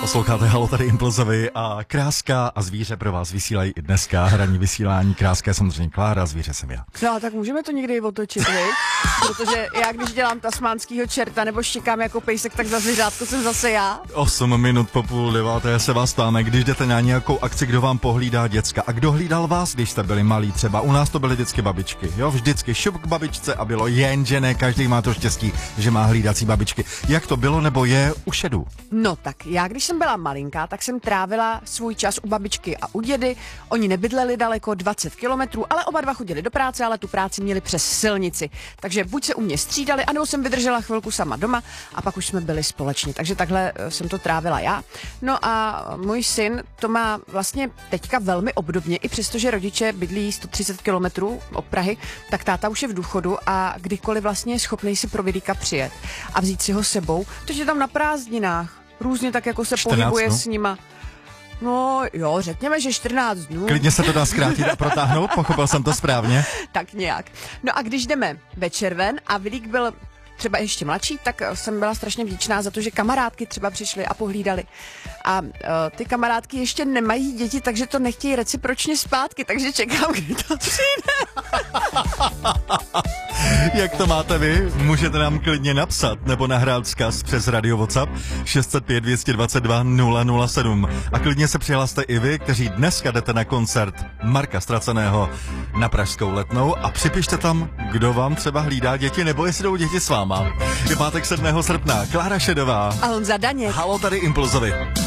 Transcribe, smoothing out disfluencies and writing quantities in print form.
Posloucháte Halo, tady Impulzovi a Kráska a zvíře pro vás vysílají i dneska. Hraní vysílání Kráska je samozřejmě Klára, zvíře jsem já. No, tak můžeme to někdy otočit, viď? Protože já, když dělám tasmánskýho čerta nebo štěkám jako pejsek, tak za zvířátko jsem zase já. 8 minut po 8:30 se vás ptáme, když jdete na nějakou akci, kdo vám pohlídá děcka. A kdo hlídal vás, když jste byli malí třeba? U nás to byly vždycky babičky, jo? Vždycky šup k babičce a bylo jenže ne každý má to štěstí, že má hlídací babičky. Jak to bylo nebo je u šedů? No tak, já když jsem byla malinká, tak jsem trávila svůj čas u babičky a u dědy. Oni nebydleli daleko 20 kilometrů, ale oba dva chodili do práce, ale tu práci měli přes silnici. Takže buď se u mě střídali, anebo jsem vydržela chvilku sama doma a pak už jsme byli společně. Takže takhle jsem to trávila já. No a můj syn to má vlastně teďka velmi obdobně, i přestože rodiče bydlí 130 kilometrů od Prahy, tak táta už je v důchodu a kdykoliv vlastně je schopný si pro Vidíka přijet a vzít si ho sebou, protože tam na prázdninách různě tak jako se pohybuje s nima. No jo, řekněme, že 14 dnů. Klidně se to dá zkrátit a protáhnout, pochopil jsem to správně. Tak nějak. No a když jdeme večer ven a Vidík byl třeba ještě mladší, tak jsem byla strašně vděčná za to, že kamarádky třeba přišly a pohlídali. A ty kamarádky ještě nemají děti, takže to nechtějí recipročně zpátky, takže čekám, kdy to přijde. Jak to máte vy? Můžete nám klidně napsat nebo nahrát vzkaz přes radio WhatsApp 605 222 007. A klidně se přihlaste i vy, kteří dneska jdete na koncert Marka Ztraceného na Pražskou Letnou a připište tam, kdo vám třeba hlídá děti nebo jestli jdou děti s váma. Je pátek 7. srpna. Klára Šedová a Honza Daněk. Halo, tady Impulzovi.